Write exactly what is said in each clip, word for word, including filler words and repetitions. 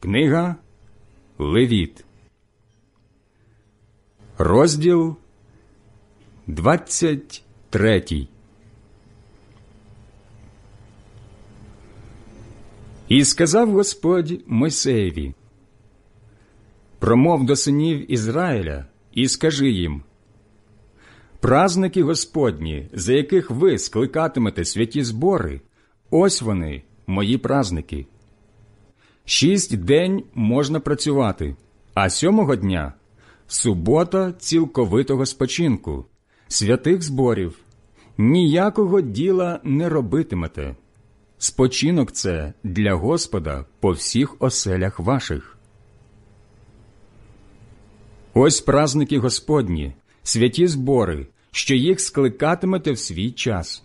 Книга Левіт, розділ двадцять третій. І сказав Господь Мойсеєві: промов до синів Ізраїля і скажи їм: праздники Господні, за яких ви скликатимете святі збори, ось вони, мої праздники. Шість день можна працювати, а сьомого дня – субота цілковитого спочинку, святих зборів. Ніякого діла не робитимете. Спочинок це для Господа по всіх оселях ваших. Ось праздники Господні, святі збори, що їх скликатимете в свій час.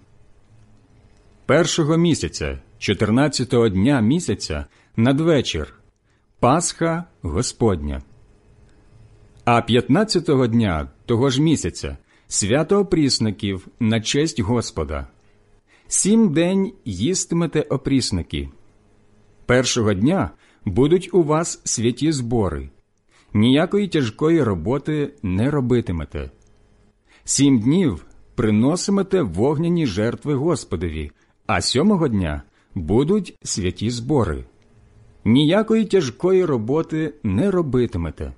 Першого місяця, чотирнадцятого дня місяця, надвечір – Пасха Господня. А п'ятнадцятого дня того ж місяця – свято опрісників на честь Господа. Сім день їстимете опрісники. Першого дня будуть у вас святі збори. Ніякої тяжкої роботи не робитимете. Сім днів приносимете вогняні жертви Господові, а сьомого дня будуть святі збори. Ніякої тяжкої роботи не робитимете.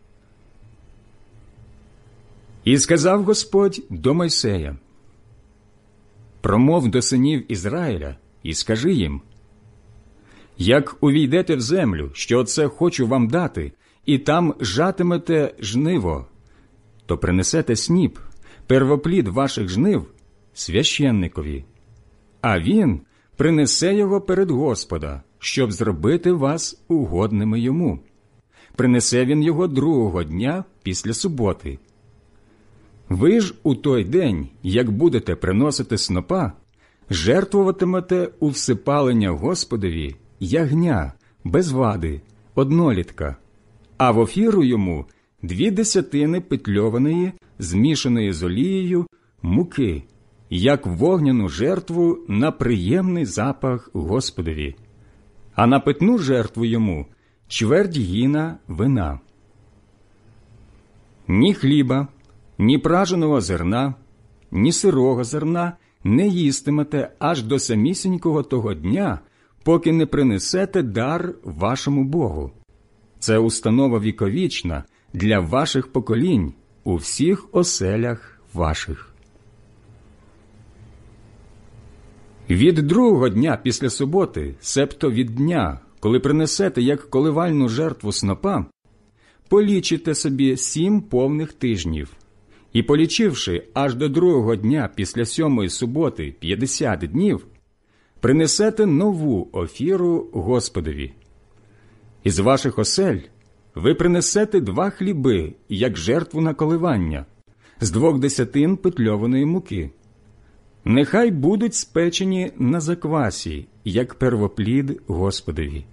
І сказав Господь до Мойсея: промов до синів Ізраїля і скажи їм: як увійдете в землю, що оце хочу вам дати, і там жатимете жниво, то принесете сніп, первоплід ваших жнив, священникові, а він принесе його перед Господа, щоб зробити вас угодними йому. Принесе він його другого дня після суботи. Ви ж у той день, як будете приносити снопа, жертвуватимете у всипалення Господові ягня, без вади, однолітка, а в офіру йому дві десятини петльованої, змішаної з олією, муки, як вогняну жертву на приємний запах Господові, а на питну жертву йому чверть гіна вина. Ні хліба, ні праженого зерна, ні сирого зерна не їстимете аж до самісінького того дня, поки не принесете дар вашому Богу. Це установа віковічна для ваших поколінь у всіх оселях ваших. Від другого дня після суботи, себто від дня, коли принесете як коливальну жертву снопа, полічите собі сім повних тижнів, і, полічивши аж до другого дня після сьомої суботи п'ятдесят днів, принесете нову офіру Господові. Із ваших осель ви принесете два хліби, як жертву на коливання, з двох десятин петльованої муки. Нехай будуть спечені на заквасі, як первоплід Господові.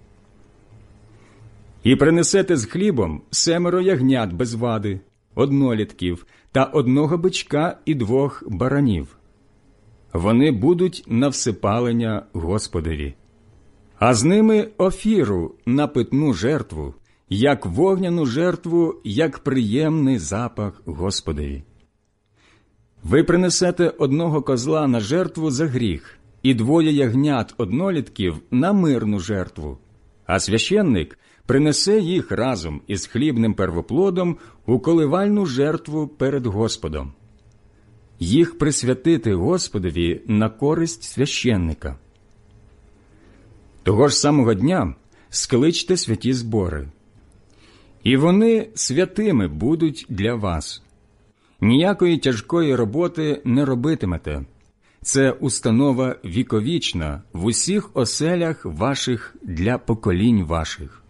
І принесете з хлібом семеро ягнят без вади, однолітків та одного бичка і двох баранів. Вони будуть на всипалення Господові. А з ними офіру на питну жертву, як вогняну жертву, як приємний запах Господові. Ви принесете одного козла на жертву за гріх і двоє ягнят однолітків на мирну жертву, а священник принесе їх разом із хлібним первоплодом у коливальну жертву перед Господом. Їх присвятити Господові на користь священника. Того ж самого дня скличте святі збори. І вони святими будуть для вас. Ніякої тяжкої роботи не робитимете. Це установа віковічна в усіх оселях ваших для поколінь ваших.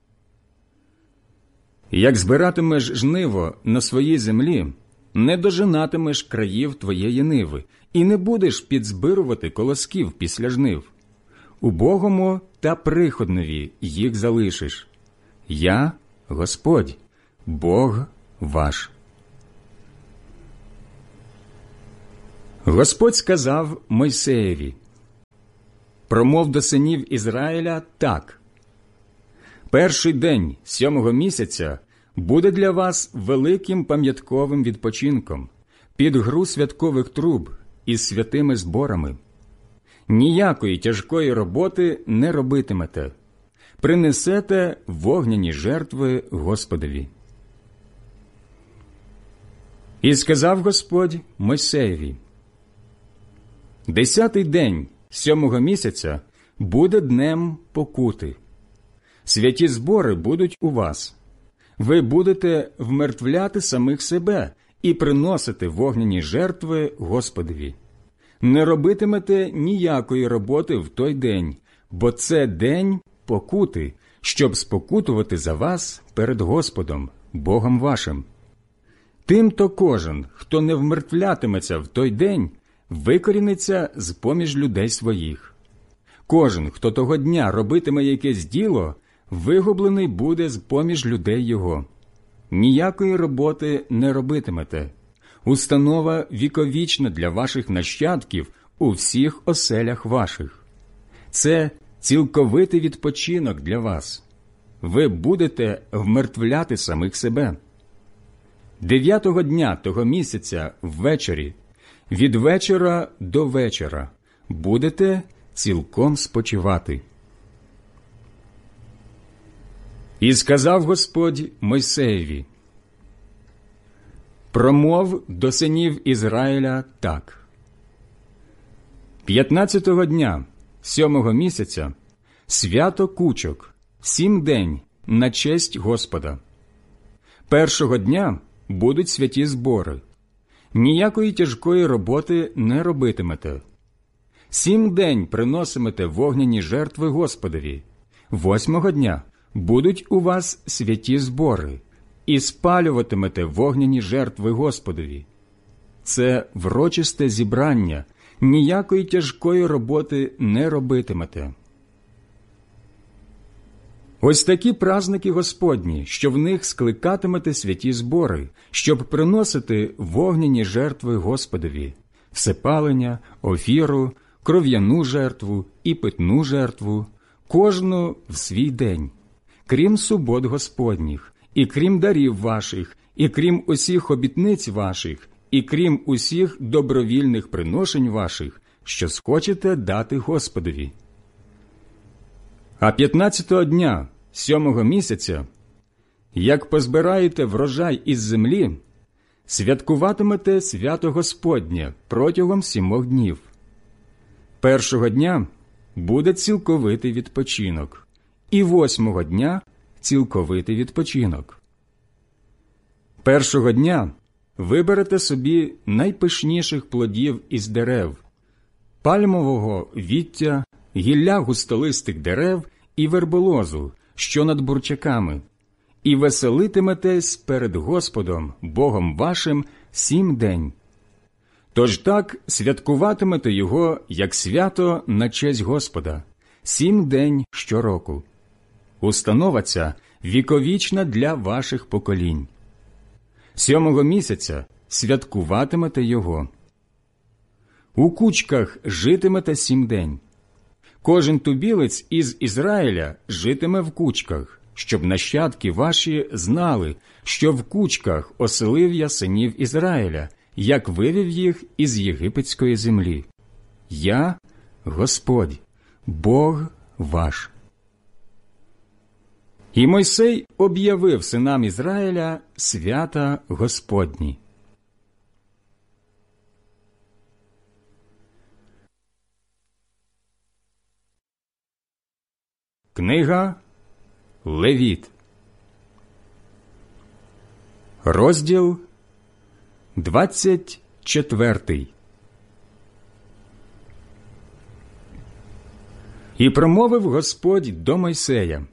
Як збиратимеш жниво на своїй землі, не дожинатимеш країв твоєї ниви і не будеш підзбирувати колосків після жнив. Убогому та приходнові їх залишиш. Я – Господь, Бог ваш. Господь сказав Мойсеєві: промов до синів Ізраїля так: Перший день сьомого місяця буде для вас великим пам'ятковим відпочинком під гру святкових труб із святими зборами. Ніякої тяжкої роботи не робитимете. Принесете вогняні жертви Господові. І сказав Господь Мойсеєві: Десятий день сьомого місяця буде днем покути. Святі збори будуть у вас. Ви будете вмертвляти самих себе і приносити вогняні жертви Господові. Не робитимете ніякої роботи в той день, бо це день покути, щоб спокутувати за вас перед Господом, Богом вашим. Тимто кожен, хто не вмертвлятиметься в той день, викоріниться з-поміж людей своїх. Кожен, хто того дня робитиме якесь діло, вигублений буде з-поміж людей його. Ніякої роботи не робитимете. Установа віковічна для ваших нащадків у всіх оселях ваших. Це цілковитий відпочинок для вас. Ви будете вмертвляти самих себе. Дев'ятого дня того місяця ввечері, від вечора до вечора, будете цілком спочивати. І сказав Господь Мойсеєві: Промов до синів Ізраїля так. П'ятнадцятого дня сьомого місяця свято кучок, сім день на честь Господа. Першого дня будуть святі збори. Ніякої тяжкої роботи не робитимете. Сім день приносимете вогняні жертви Господові. Восьмого дня будуть у вас святі збори, і спалюватимете вогняні жертви Господові. Це врочисте зібрання, ніякої тяжкої роботи не робитимете. Ось такі праздники Господні, що в них скликатимете святі збори, щоб приносити вогняні жертви Господові, всепалення, офіру, кров'яну жертву і питну жертву, кожну в свій день, крім субот Господніх, і крім дарів ваших, і крім усіх обітниць ваших, і крім усіх добровільних приношень ваших, що схочете дати Господові. А п'ятнадцятого дня сьомого місяця, як позбираєте врожай із землі, святкуватимете свято Господнє протягом сімох днів. Першого дня буде цілковитий відпочинок, і восьмого дня цілковитий відпочинок. Першого дня виберете собі найпишніших плодів із дерев, пальмового віття, гілля густолистих дерев і верболозу, що над бурчаками, і веселитиметесь перед Господом, Богом вашим, сім день. Тож так святкуватимете його, як свято на честь Господа, сім день щороку. Установа ця віковічна для ваших поколінь. Сьомого місяця святкуватимете його. У кучках житимете сім день. Кожен тубілець із Ізраїля житиме в кучках, щоб нащадки ваші знали, що в кучках оселив я синів Ізраїля, як вивів їх із єгипетської землі. Я – Господь, Бог ваш. І Мойсей об'явив синам Ізраїля свята Господні. Книга Левіт, розділ двадцять четвертий. І промовив Господь до Мойсея: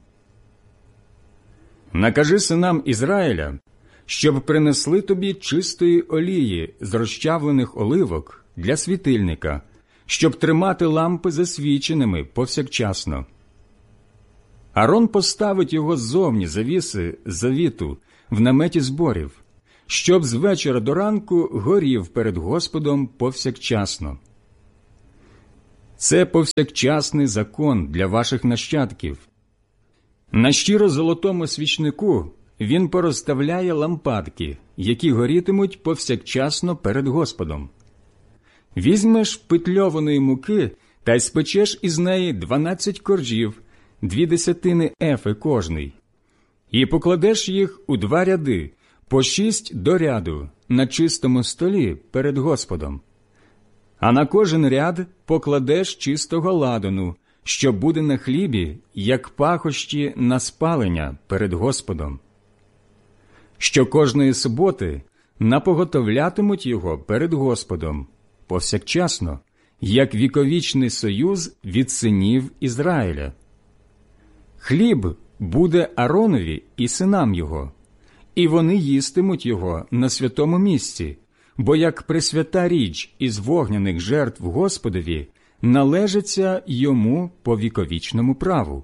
«Накажи синам Ізраїля, щоб принесли тобі чистої олії з розчавлених оливок для світильника, щоб тримати лампи засвіченими повсякчасно. Арон поставить його ззовні завіси завіту в наметі зборів, щоб з вечора до ранку горів перед Господом повсякчасно. Це повсякчасний закон для ваших нащадків. На щиро золотому свічнику він порозставляє лампадки, які горітимуть повсякчасно перед Господом. Візьмеш питльованої муки та й спечеш із неї дванадцять коржів, дві десятини ефи кожний, і покладеш їх у два ряди, по шість до ряду, на чистому столі перед Господом. А на кожен ряд покладеш чистого ладану, що буде на хлібі, як пахощі на спалення перед Господом. Що кожної суботи напоготовлятимуть його перед Господом, повсякчасно, як віковічний союз від синів Ізраїля. Хліб буде Ааронові і синам його, і вони їстимуть його на святому місці, бо як пресвята річ із вогняних жертв Господові належиться йому по віковічному праву.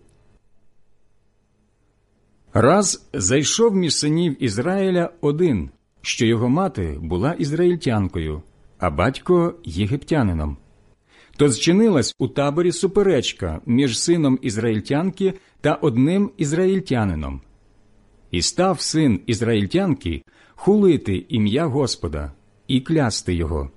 Раз зайшов між синів Ізраїля один, що його мати була ізраїльтянкою, а батько – єгиптянином. То зчинилась у таборі суперечка між сином ізраїльтянки та одним ізраїльтянином. І став син ізраїльтянки хулити ім'я Господа і клясти його.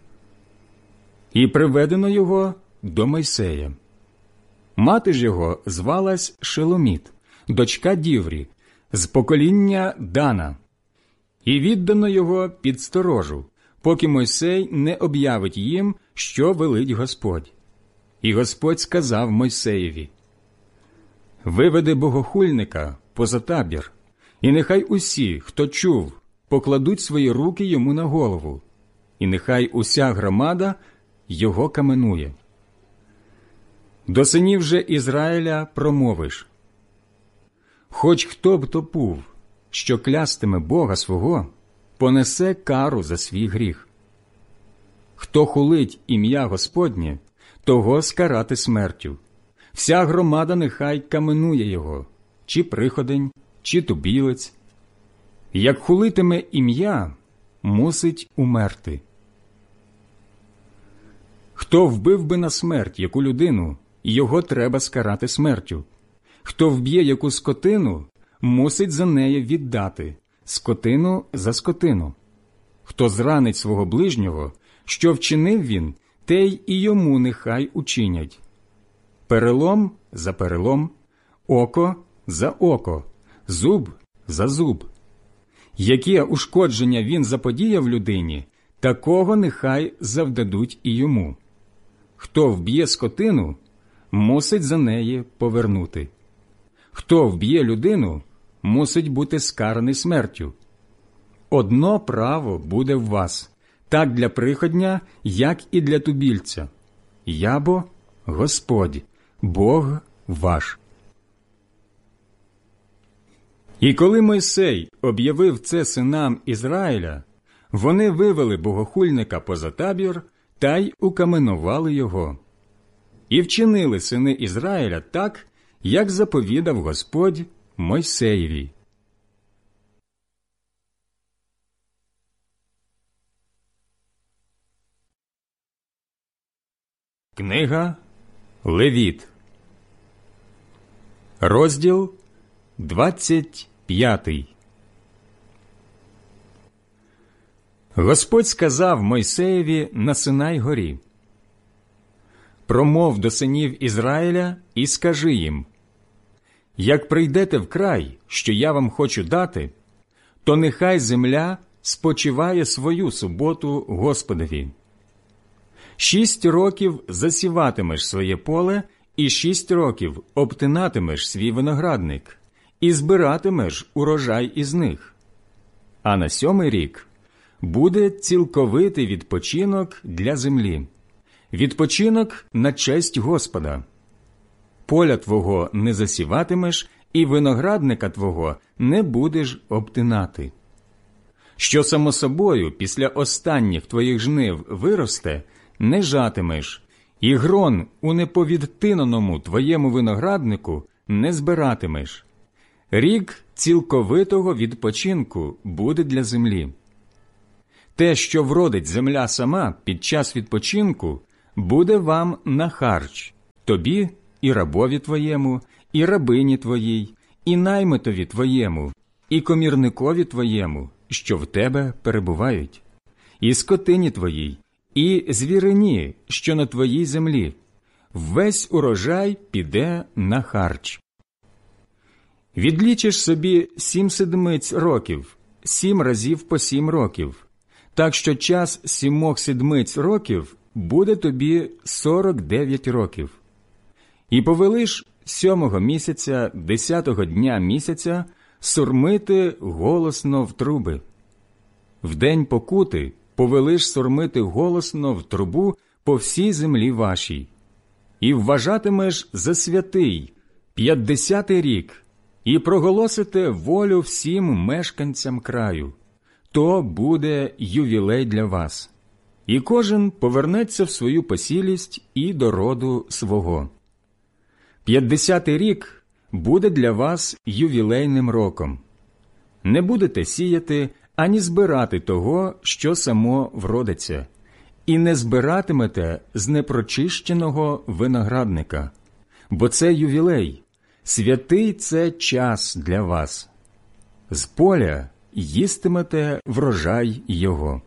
І приведено його до Мойсея. Мати ж його звалась Шеломіт, дочка Діврі, з покоління Дана. І віддано його під сторожу, поки Мойсей не об'явить їм, що велить Господь. І Господь сказав Мойсеєві: «Виведи богохульника поза табір, і нехай усі, хто чув, покладуть свої руки йому на голову, і нехай уся громада його каменує. До синів же Ізраїля промовиш: хоч хто б то був, що клястиме Бога свого, понесе кару за свій гріх. Хто хулить ім'я Господнє, того скарати смертю. Вся громада нехай каменує його, чи приходень, чи тубілець. Як хулитиме ім'я, мусить умерти. Хто вбив би на смерть яку людину, його треба скарати смертю. Хто вб'є яку скотину, мусить за неї віддати, скотину за скотину. Хто зранить свого ближнього, що вчинив він, те й і йому нехай учинять. Перелом за перелом, око за око, зуб за зуб. Яке ушкодження він заподіяв людині, такого нехай завдадуть і йому. Хто вб'є скотину, мусить за неї повернути. Хто вб'є людину, мусить бути скараний смертю. Одно право буде в вас, так для приходня, як і для тубільця. Я бо Господь, Бог ваш». І коли Мойсей об'явив це синам Ізраїля, вони вивели богохульника поза табір та й укаменували його. І вчинили сини Ізраїля так, як заповідав Господь Мойсеєві. Книга Левіт, розділ двадцять п'ятий. Господь сказав Мойсеєві на Синай-горі: «Промов до синів Ізраїля і скажи їм: як прийдете в край, що я вам хочу дати, то нехай земля спочиває свою суботу Господові. Шість років засіватимеш своє поле, і шість років обтинатимеш свій виноградник, і збиратимеш урожай із них. А на сьомий рік буде цілковитий відпочинок для землі, відпочинок на честь Господа. Поля твого не засіватимеш, і виноградника твого не будеш обтинати. Що само собою після останніх твоїх жнив виросте, не жатимеш, і грон у неповідтиненому твоєму винограднику не збиратимеш. Рік цілковитого відпочинку буде для землі. Те, що вродить земля сама під час відпочинку, буде вам на харч, тобі і рабові твоєму, і рабині твоїй, і наймитові твоєму, і комірникові твоєму, що в тебе перебувають, і скотині твоїй, і звірині, що на твоїй землі. Весь урожай піде на харч. Відлічиш собі сім седмиць років, сім разів по сім років, так що час сімох седмиць років буде тобі сорок дев'ять років. І повелиш сьомого місяця, десятого дня місяця, сурмити голосно в труби. В день покути повелиш сурмити голосно в трубу по всій землі вашій. І вважатимеш за святий п'ятдесятий рік, і проголосите волю всім мешканцям краю. То буде ювілей для вас. І кожен повернеться в свою посілість і до роду свого. П'ятдесятий рік буде для вас ювілейним роком. Не будете сіяти, ані збирати того, що само вродиться, і не збиратимете з непрочищеного виноградника, бо це ювілей, святий це час для вас. З поля їстимете врожай його.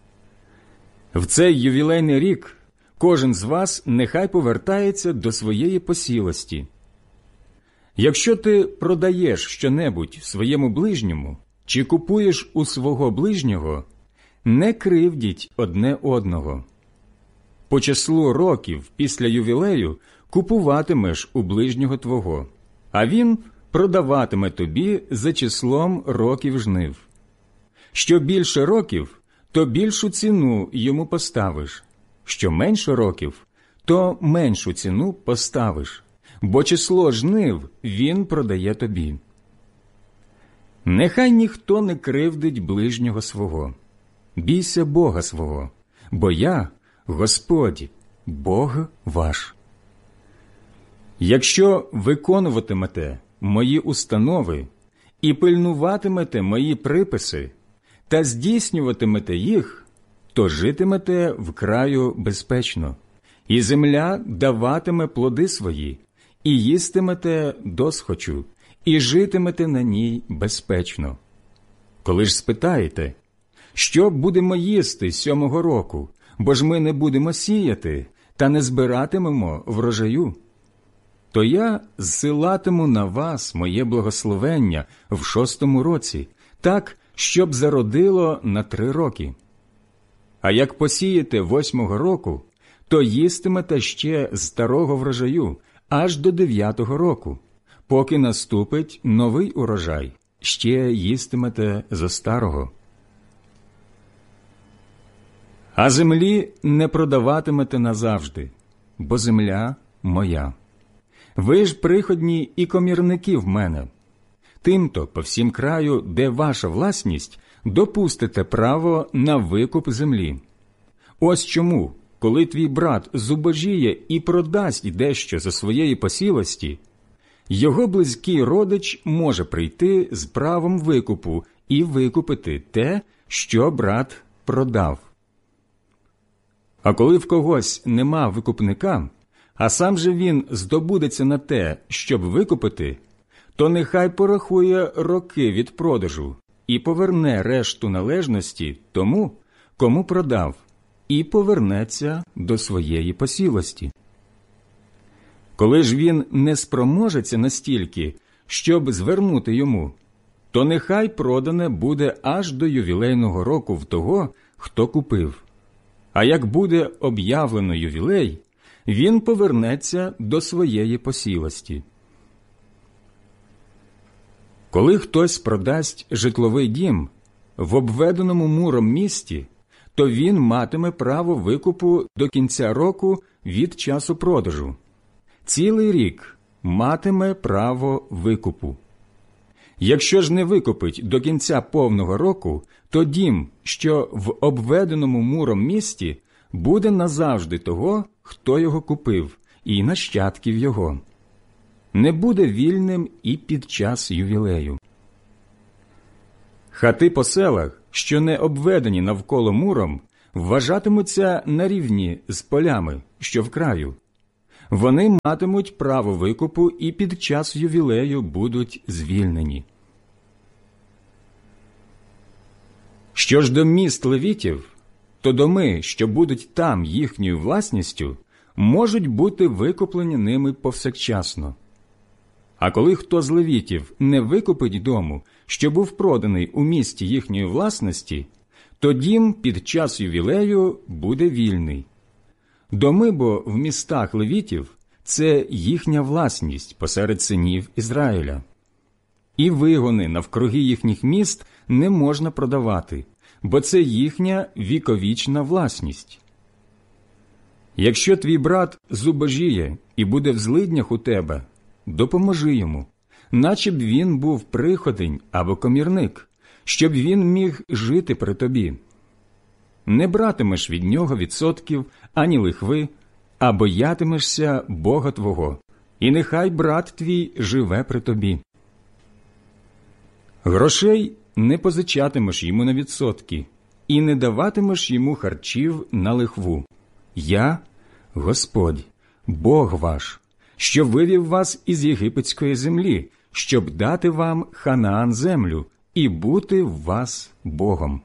В цей ювілейний рік кожен з вас нехай повертається до своєї посілості. Якщо ти продаєш щонебудь своєму ближньому чи купуєш у свого ближнього, не кривдіть одне одного. По числу років після ювілею купуватимеш у ближнього твого, а він продаватиме тобі за числом років жнив. Що більше років, то більшу ціну йому поставиш. Що менше років, то меншу ціну поставиш, бо число жнив він продає тобі. Нехай ніхто не кривдить ближнього свого. Бійся Бога свого, бо я, Господь, Бог ваш. Якщо виконуватимете мої установи і пильнуватимете мої приписи та здійснюватимете їх, то житимете в краю безпечно, і земля даватиме плоди свої, і їстимете досхочу, і житимете на ній безпечно. Коли ж спитаєте, що будемо їсти сьомого року, бо ж ми не будемо сіяти та не збиратимемо врожаю, то я зсилатиму на вас моє благословення в шостому році, так, щоб зародило на три роки. А як посієте восьмого року, то їстимете ще з старого врожаю аж до дев'ятого року, поки наступить новий урожай, ще їстимете зо старого. А землі не продаватимете назавжди, бо земля моя. Ви ж приходні і комірники в мене. Тимто по всім краю, де ваша власність, допустите право на викуп землі. Ось чому, коли твій брат зубожіє і продасть дещо за своєї посілості, його близький родич може прийти з правом викупу і викупити те, що брат продав. А коли в когось нема викупника, а сам же він здобудеться на те, щоб викупити, то нехай порахує роки від продажу і поверне решту належності тому, кому продав, і повернеться до своєї посілості. Коли ж він не спроможеться настільки, щоб звернути йому, то нехай продане буде аж до ювілейного року в того, хто купив. А як буде об'явлено ювілей, він повернеться до своєї посілості. Коли хтось продасть житловий дім в обведеному муром місті, то він матиме право викупу до кінця року від часу продажу. Цілий рік матиме право викупу. Якщо ж не викупить до кінця повного року, то дім, що в обведеному муром місті, буде назавжди того, хто його купив, і нащадків його. Не буде вільним і під час ювілею. Хати по селах, що не обведені навколо муром, вважатимуться на рівні з полями, що в краю. Вони матимуть право викупу і під час ювілею будуть звільнені. Що ж до міст левітів, то доми, що будуть там їхньою власністю, можуть бути викуплені ними повсякчасно. А коли хто з левітів не викупить дому, що був проданий у місті їхньої власності, то дім під час ювілею буде вільний. Доми бо в містах левітів – це їхня власність посеред синів Ізраїля. І вигони навкруги їхніх міст не можна продавати, бо це їхня віковічна власність. Якщо твій брат зубожіє і буде в злиднях у тебе, допоможи йому, наче б він був приходень або комірник, щоб він міг жити при тобі. Не братимеш від нього відсотків ані лихви, а боятимешся Бога твого, і нехай брат твій живе при тобі. Грошей не позичатимеш йому на відсотки, і не даватимеш йому харчів на лихву. Я – Господь, Бог ваш, що вивів вас із єгипетської землі, щоб дати вам Ханаан землю і бути в вас Богом.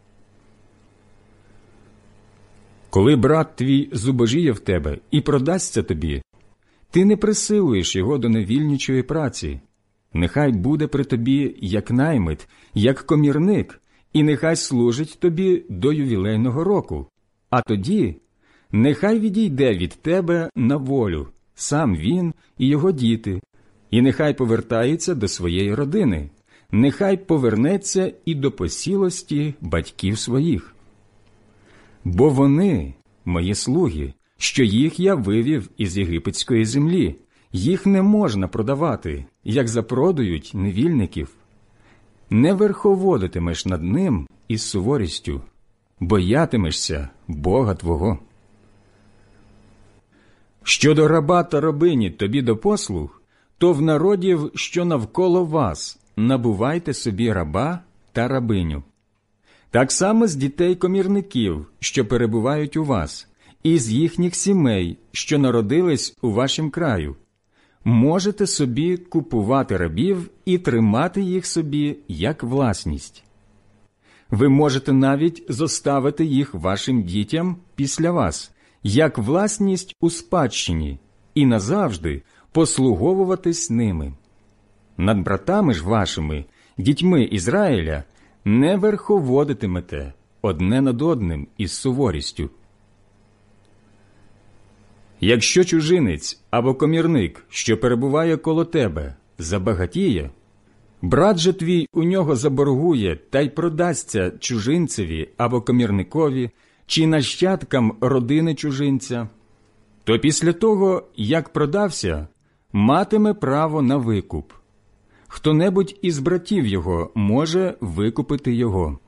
Коли брат твій зубожіє в тебе і продасться тобі, ти не присилуєш його до невільничої праці. Нехай буде при тобі як наймит, як комірник, і нехай служить тобі до ювілейного року. А тоді нехай відійде від тебе на волю, сам він і його діти, і нехай повертається до своєї родини, нехай повернеться і до посілості батьків своїх. Бо вони – мої слуги, що їх я вивів із єгипетської землі. Їх не можна продавати, як запродають невільників. Не верховодитимеш над ним із суворістю, боятимешся Бога твого. Щодо раба та рабині тобі до послуг, то в народів, що навколо вас, набувайте собі раба та рабиню. Так само з дітей комірників, що перебувають у вас, і з їхніх сімей, що народились у вашім краю. Можете собі купувати рабів і тримати їх собі як власність. Ви можете навіть зоставити їх вашим дітям після вас, як власність у спадщині, і назавжди послуговуватись ними. Над братами ж вашими, дітьми Ізраїля, не верховодитимете одне над одним із суворістю. Якщо чужинець або комірник, що перебуває коло тебе, забагатіє, брат же твій у нього заборгує та й продасться чужинцеві або комірникові чи нащадкам родини чужинця, то після того, як продався, матиме право на викуп. Хто-небудь із братів його може викупити його.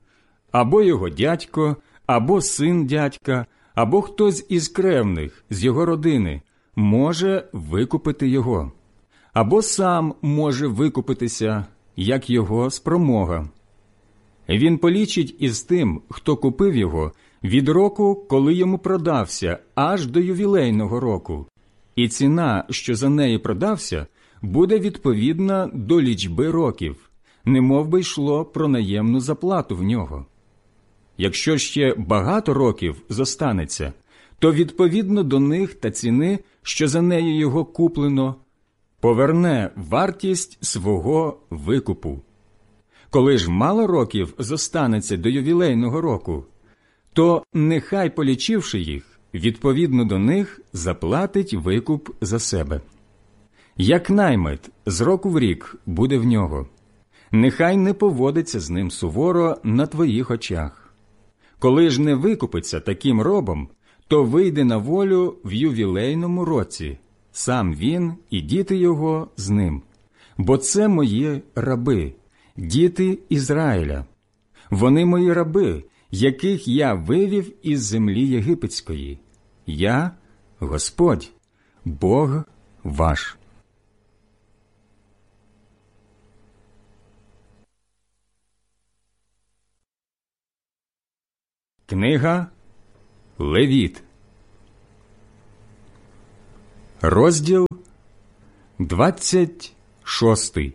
Або його дядько, або син дядька, або хтось із кревних, з його родини, може викупити його. Або сам може викупитися, як його спромога. Він полічить із тим, хто купив його, від року, коли йому продався, аж до ювілейного року. І ціна, що за неї продався, буде відповідна до лічби років, немов би йшло про наємну заплату в нього. Якщо ще багато років зостанеться, то відповідно до них та ціни, що за нею його куплено, поверне вартість свого викупу. Коли ж мало років зостанеться до ювілейного року, то нехай, полічивши їх, відповідно до них заплатить викуп за себе. Як наймит з року в рік буде в нього, нехай не поводиться з ним суворо на твоїх очах. Коли ж не викупиться таким робом, то вийде на волю в ювілейному році, сам він і діти його з ним. Бо це мої раби, діти Ізраїля. Вони мої раби, яких я вивів із землі єгипетської. Я – Господь, Бог ваш. Книга Левіт. Розділ двадцять шостий.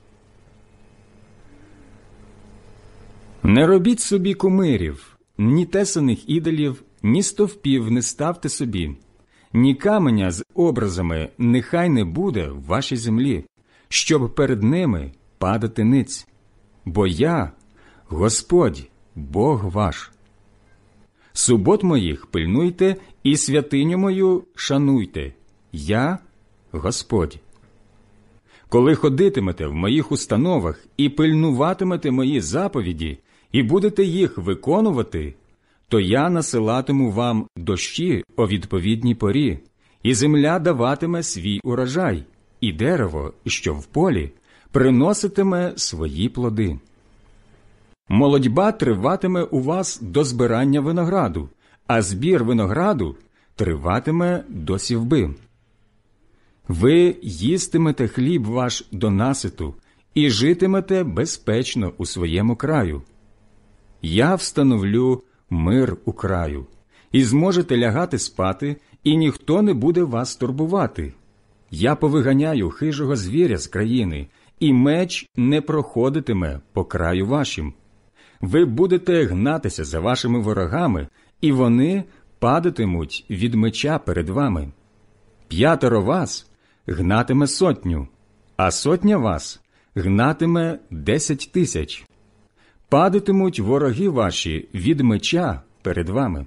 Не робіть собі кумирів, ні тесаних ідолів, ні стовпів не ставте собі, ні каменя з образами нехай не буде в вашій землі, щоб перед ними падати ниць. Бо я, Господь, Бог ваш. Субот моїх пильнуйте і святиню мою шануйте. Я, Господь. Коли ходитимете в моїх установах і пильнуватимете мої заповіді, і будете їх виконувати, то я насилатиму вам дощі о відповідній порі, і земля даватиме свій урожай, і дерево, що в полі, приноситиме свої плоди. Молодьба триватиме у вас до збирання винограду, а збір винограду триватиме до сівби. Ви їстимете хліб ваш до наситу і житимете безпечно у своєму краю. Я встановлю мир у краю, і зможете лягати спати, і ніхто не буде вас турбувати. Я повиганяю хижого звіря з країни, і меч не проходитиме по краю вашим. Ви будете гнатися за вашими ворогами, і вони падатимуть від меча перед вами. П'ятеро вас гнатиме сотню, а сотня вас гнатиме десять тисяч. Падатимуть вороги ваші від меча перед вами.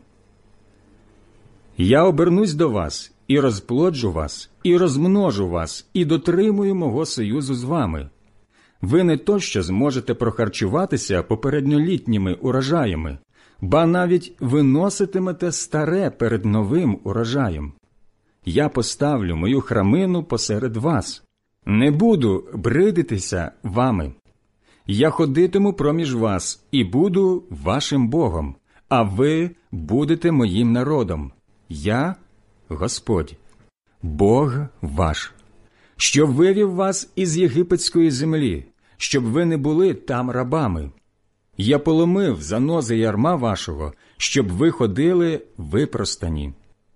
Я обернусь до вас, і розплоджу вас, і розмножу вас, і дотримую мого союзу з вами. Ви не то що зможете прохарчуватися попередньолітніми урожаями, ба навіть виноситимете старе перед новим урожаєм. Я поставлю мою храмину посеред вас, не буду бридитися вами. Я ходитиму проміж вас і буду вашим Богом, а ви будете моїм народом. Я – Господь, Бог ваш, що вивів вас із єгипетської землі, щоб ви не були там рабами. Я поломив занози ярма вашого, щоб ви ходили випростані.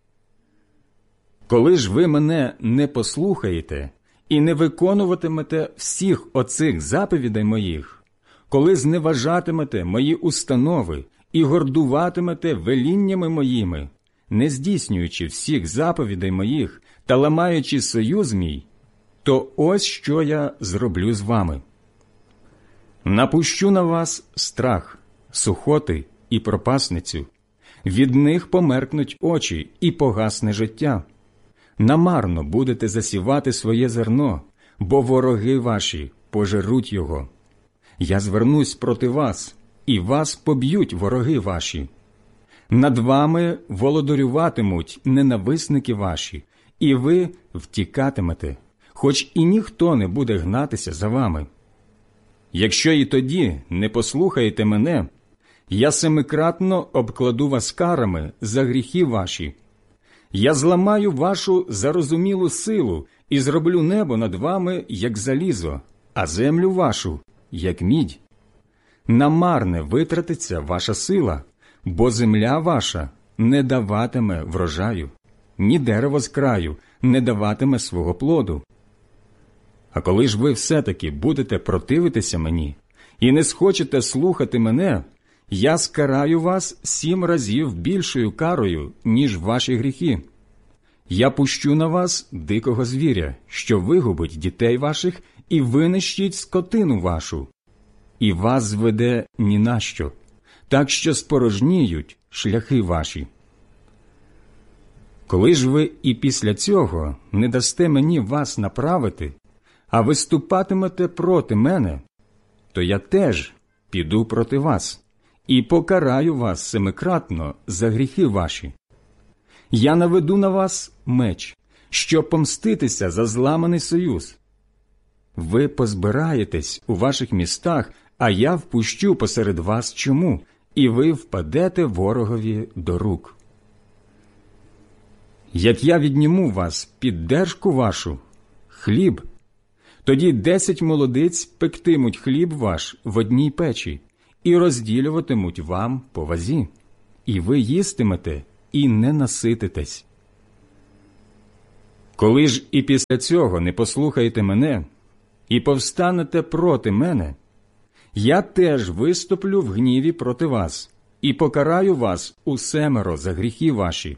Коли ж ви мене не послухаєте і не виконуватимете всіх оцих заповідей моїх, коли зневажатимете мої установи і гордуватимете веліннями моїми, не здійснюючи всіх заповідей моїх та ламаючи союз мій, то ось що я зроблю з вами. Напущу на вас страх, сухоти і пропасницю. Від них померкнуть очі і погасне життя. Намарно будете засівати своє зерно, бо вороги ваші пожеруть його. Я звернусь проти вас, і вас поб'ють вороги ваші. Над вами володарюватимуть ненависники ваші, і ви втікатимете, хоч і ніхто не буде гнатися за вами. Якщо і тоді не послухаєте мене, я семикратно обкладу вас карами за гріхи ваші. Я зламаю вашу зарозумілу силу і зроблю небо над вами, як залізо, а землю вашу, як мідь. Намарне витратиться ваша сила, бо земля ваша не даватиме врожаю, ні дерево з краю не даватиме свого плоду. А коли ж ви все-таки будете противитися мені і не схочете слухати мене, я скараю вас сім разів більшою карою, ніж ваші гріхи. Я пущу на вас дикого звіря, що вигубить дітей ваших і винищить скотину вашу. І вас зведе ні на що, так що спорожніють шляхи ваші. Коли ж ви і після цього не дасте мені вас направити, а виступатимете проти мене, то я теж піду проти вас і покараю вас семикратно за гріхи ваші. Я наведу на вас меч, щоб помститися за зламаний союз. Ви позбираєтесь у ваших містах, а я впущу посеред вас чуму, і ви впадете ворогові до рук. Як я відніму вас під держку вашу, хліб, тоді десять молодиць пектимуть хліб ваш в одній печі і розділюватимуть вам по вазі, і ви їстимете і не насититесь. Коли ж і після цього не послухаєте мене і повстанете проти мене, я теж виступлю в гніві проти вас і покараю вас усемеро за гріхи ваші.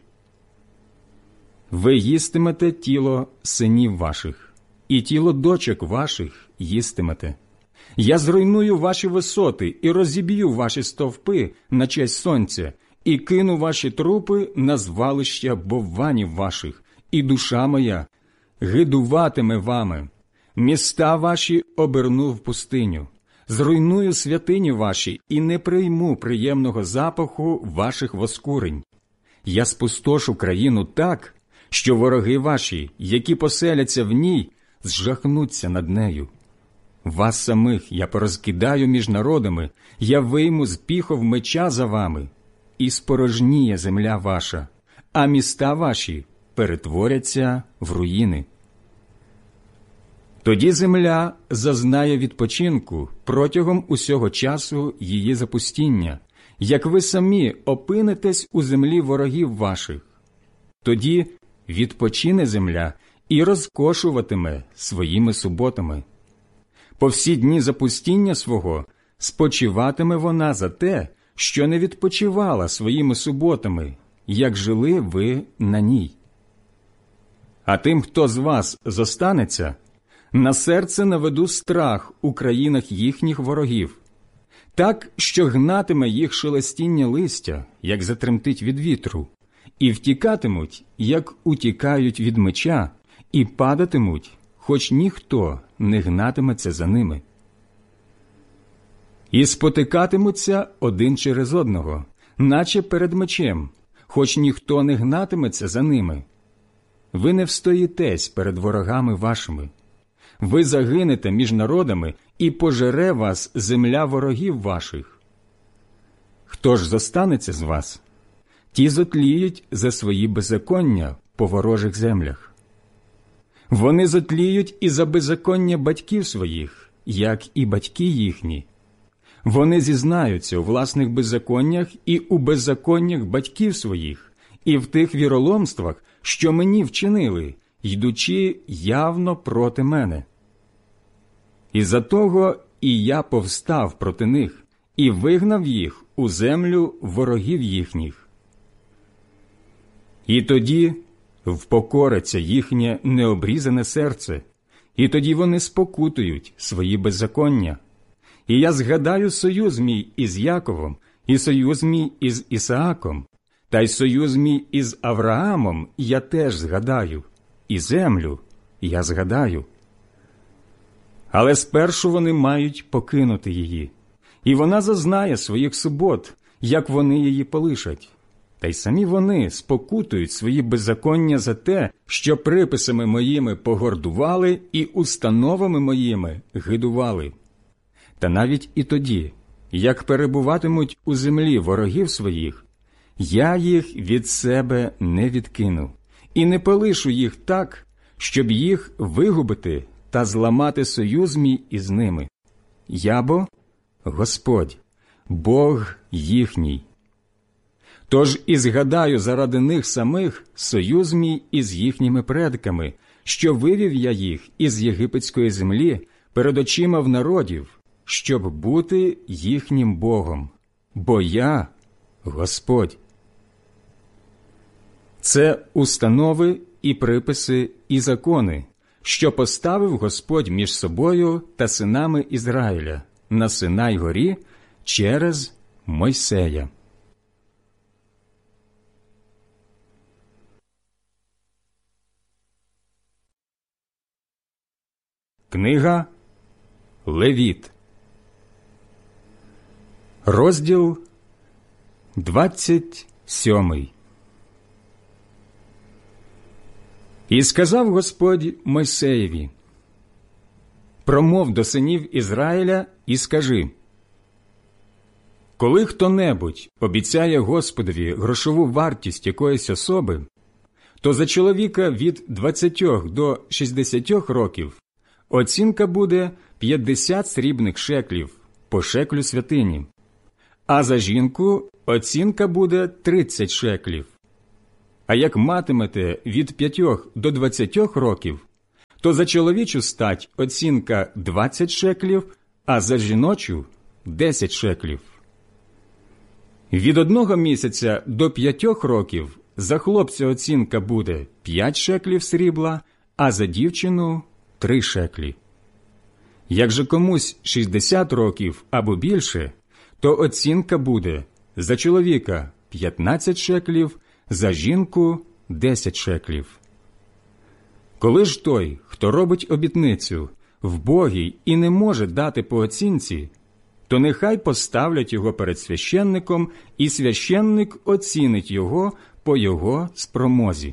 Ви їстимете тіло синів ваших, і тіло дочок ваших їстимете. Я зруйную ваші висоти і розіб'ю ваші стовпи на честь сонця, і кину ваші трупи на звалища бовванів ваших, і душа моя гидуватиме вами. Міста ваші оберну в пустиню, зруйную святині ваші і не прийму приємного запаху ваших воскурень. Я спустошу країну так, що вороги ваші, які поселяться в ній, зжахнуться над нею. Вас самих я порозкидаю між народами, я вийму з піхов меча за вами, і спорожніє земля ваша, а міста ваші перетворяться в руїни. Тоді земля зазнає відпочинку протягом усього часу її запустіння, як ви самі опинитесь у землі ворогів ваших. Тоді відпочине земля і розкошуватиме своїми суботами. По всі дні запустіння свого спочиватиме вона за те, що не відпочивала своїми суботами, як жили ви на ній. А тим, хто з вас зостанеться, на серце наведу страх у країнах їхніх ворогів, так, що гнатиме їх шелестіння листя, як затремтить від вітру, і втікатимуть, як утікають від меча, і падатимуть, хоч ніхто не гнатиметься за ними. І спотикатимуться один через одного, наче перед мечем, хоч ніхто не гнатиметься за ними. Ви не встоїтесь перед ворогами вашими. Ви загинете між народами, і пожере вас земля ворогів ваших. Хто ж зостанеться з вас? Ті зотліють за свої беззаконня по ворожих землях. Вони зотліють і за беззаконня батьків своїх, як і батьки їхні. Вони зізнаються у власних беззаконнях і у беззаконнях батьків своїх, і в тих віроломствах, що мені вчинили, йдучи явно проти мене. Із-за того і я повстав проти них, і вигнав їх у землю ворогів їхніх. І тоді впокориться їхнє необрізане серце, і тоді вони спокутують свої беззаконня. І я згадаю союз мій із Яковом, і союз мій із Ісааком, та й союз мій із Авраамом я теж згадаю, і землю я згадаю. Але спершу вони мають покинути її, і вона зазнає своїх субот, як вони її полишать. Та й самі вони спокутують свої беззаконня за те, що приписами моїми погордували і установами моїми гидували. Та навіть і тоді, як перебуватимуть у землі ворогів своїх, я їх від себе не відкину, і не полишу їх так, щоб їх вигубити та зламати союз мій із ними. Я бо Господь, Бог їхній. Тож і згадаю заради них самих союз мій із їхніми предками, що вивів я їх із єгипетської землі перед очима в народів, щоб бути їхнім Богом, бо я Господь. Це установи і приписи і закони, що поставив Господь між собою та синами Ізраїля на Синай горі через Мойсея. Книга Левіт, розділ двадцять сьомий. І сказав Господь Мойсеєві: «Промов до синів Ізраїля і скажи: коли хто-небудь обіцяє Господові грошову вартість якоїсь особи, то за чоловіка від двадцяти до шістдесяти років оцінка буде п'ятдесят срібних шеклів по шеклю святині, а за жінку оцінка буде тридцять шеклів. А як матимете від п'ятьох до двадцятьох років, то за чоловічу стать оцінка двадцять шеклів, а за жіночу – десять шеклів. Від одного місяця до п'ятьох років за хлопця оцінка буде п'ять шеклів срібла, а за дівчину – три шеклі. Як же комусь шістдесят років або більше, то оцінка буде за чоловіка п'ятнадцять шеклів, за жінку – десять шеклів. Коли ж той, хто робить обітницю, вбогий і не може дати по оцінці, то нехай поставлять його перед священником, і священник оцінить його по його спромозі.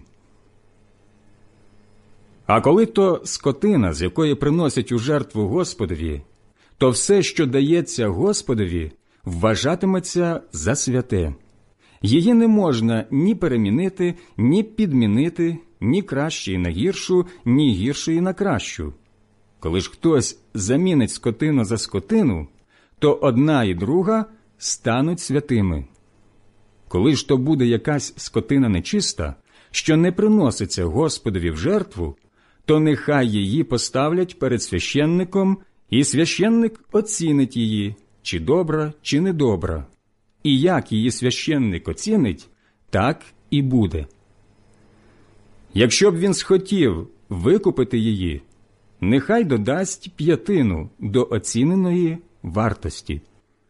А коли то скотина, з якої приносять у жертву Господові, то все, що дається Господові, вважатиметься за святе. Її не можна ні перемінити, ні підмінити, ні кращої на гіршу, ні гіршої на кращу. Коли ж хтось замінить скотину за скотину, то одна і друга стануть святими. Коли ж то буде якась скотина нечиста, що не приноситься Господові в жертву, то нехай її поставлять перед священником, і священник оцінить її, чи добра, чи недобра. І як її священник оцінить, так і буде. Якщо б він схотів викупити її, нехай додасть п'ятину до оціненої вартості.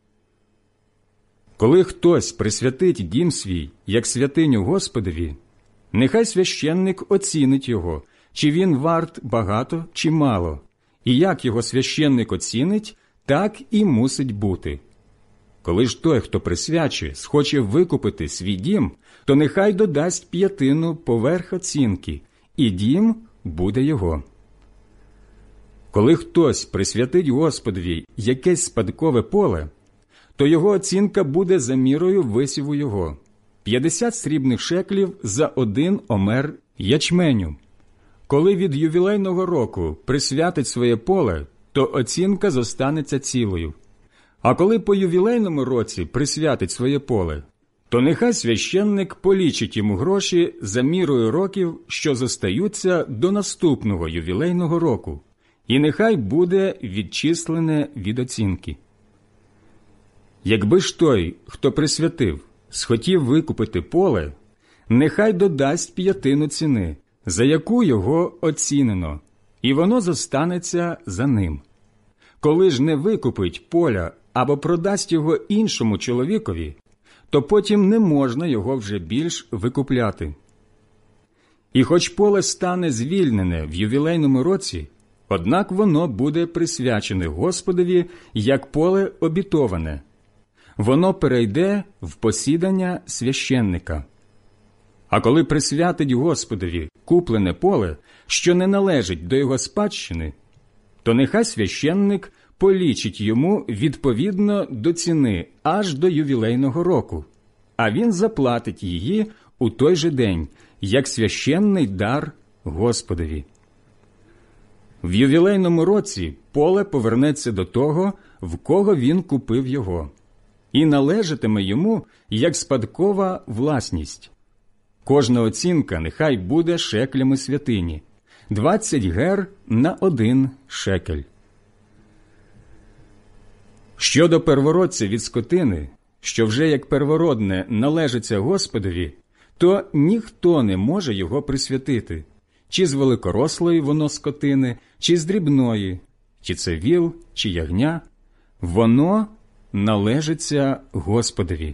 Коли хтось присвятить дім свій, як святиню Господові, нехай священник оцінить його, чи він варт багато чи мало, і як його священник оцінить, так і мусить бути. Коли ж той, хто присвячує, схоче викупити свій дім, то нехай додасть п'ятину поверх оцінки, і дім буде його. Коли хтось присвятить Господові якесь спадкове поле, то його оцінка буде за мірою висіву його – п'ятдесят срібних шеклів за один омер ячменю. Коли від ювілейного року присвятить своє поле, то оцінка зостанеться цілою. А коли по ювілейному році присвятить своє поле, то нехай священник полічить йому гроші за мірою років, що зостаються до наступного ювілейного року, і нехай буде відчислене від оцінки. Якби ж той, хто присвятив, схотів викупити поле, нехай додасть п'ятину ціни, за яку його оцінено, і воно зостанеться за ним. Коли ж не викупить поля або продасть його іншому чоловікові, то потім не можна його вже більш викупляти. І хоч поле стане звільнене в ювілейному році, однак воно буде присвячене Господові як поле обітоване. Воно перейде в посідання священника. А коли присвятить Господові куплене поле, що не належить до його спадщини, то нехай священник полічить йому відповідно до ціни аж до ювілейного року, а він заплатить її у той же день, як священний дар Господові. В ювілейному році поле повернеться до того, в кого він купив його, і належатиме йому як спадкова власність. Кожна оцінка нехай буде шеклями святині – двадцять гер на один шекель. Щодо первородця від скотини, що вже як первородне належиться Господові, то ніхто не може його присвятити, чи з великорослої воно скотини, чи з дрібної, чи це віл, чи ягня, воно належиться Господові.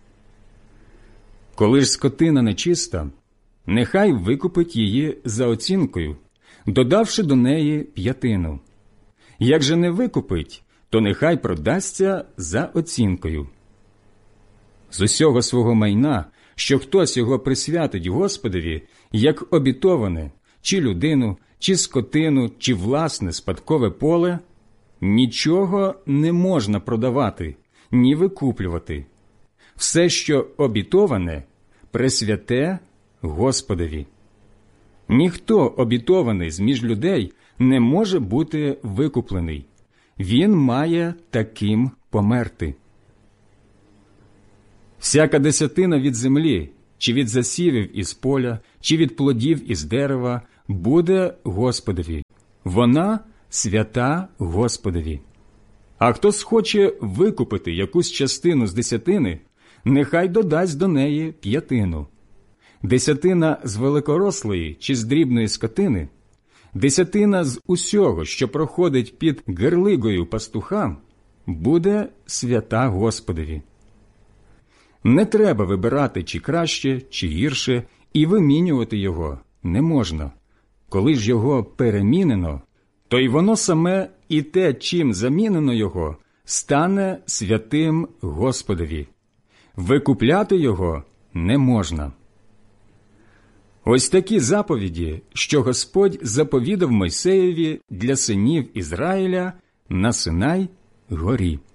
Коли ж скотина нечиста, нехай викупить її за оцінкою, додавши до неї п'ятину. Як же не викупить, то нехай продасться за оцінкою. З усього свого майна, що хтось його присвятить Господові, як обітоване, чи людину, чи скотину, чи власне спадкове поле, нічого не можна продавати, ні викуплювати. Все, що обітоване, пресвяте Господові. Ніхто обітований з-між людей не може бути викуплений. Він має таким померти. Всяка десятина від землі, чи від засівів із поля, чи від плодів із дерева, буде Господові. Вона свята Господові. А хто схоче викупити якусь частину з десятини, нехай додасть до неї п'ятину. Десятина з великорослої чи з дрібної скотини, десятина з усього, що проходить під герлигою пастуха, буде свята Господові. Не треба вибирати, чи краще, чи гірше, і вимінювати його не можна. Коли ж його перемінено, то й воно саме і те, чим замінено його, стане святим Господові. Викупляти його не можна. Ось такі заповіді, що Господь заповідав Мойсеєві для синів Ізраїля на Синай горі.